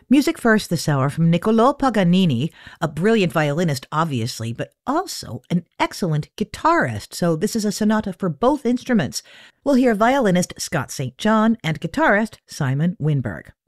Music first this hour from Niccolò Paganini, a brilliant violinist, obviously, but also an excellent guitarist. So this is a sonata for both instruments. We'll hear violinist Scott St. John and guitarist Simon Winberg.